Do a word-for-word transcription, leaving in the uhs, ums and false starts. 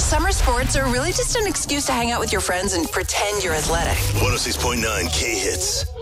Summer sports are really just an excuse to hang out with your friends and pretend you're athletic. one oh six point nine K-Hits.